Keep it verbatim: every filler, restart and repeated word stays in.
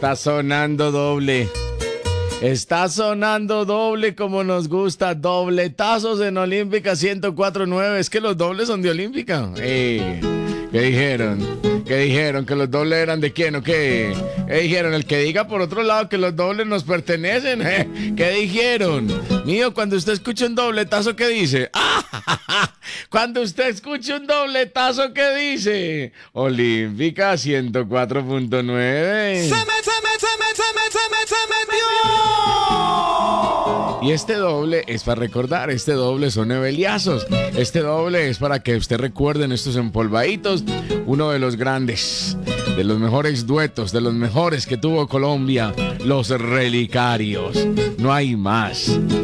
Está sonando doble. Está sonando doble como nos gusta. Dobletazos en Olímpica ciento cuatro punto nueve. Es que los dobles son de Olímpica. Eh, ¿Qué dijeron? ¿Qué dijeron? ¿Que los dobles eran de quién o qué? ¿Qué dijeron? El que diga por otro lado que los dobles nos pertenecen. ¿Eh? ¿Qué dijeron? Mío, cuando usted escucha un dobletazo, ¿qué dice? ¡Ah! Cuando usted escucha un dobletazo, ¿qué dice? Olímpica ciento cuatro punto nueve. Se me, se me, se me, se me, se me, se metió. Y este doble es para recordar, este doble son ebeliazos. Este doble es para que usted recuerde en estos empolvaditos uno de los grandes, de los mejores duetos, de los mejores que tuvo Colombia, los Relicarios. No hay más.